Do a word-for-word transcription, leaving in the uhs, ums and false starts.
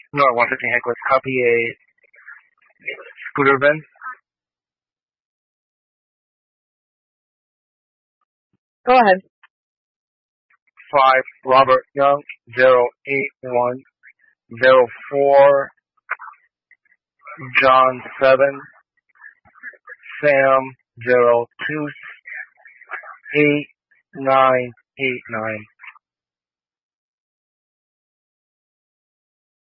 North one fifteen Heckles, copy a scooter van. Go ahead. Five Robert Young, zero eight one zero four John seven Sam zero two eight nine eight nine.